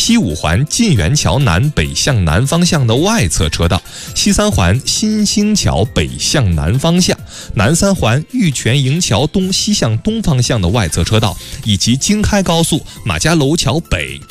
西5环晋源桥南北向南方向的外侧车道，西3环新兴桥北向南方向，南3环玉泉营桥东西向东方向的外侧车道，以及京开高速马家楼桥北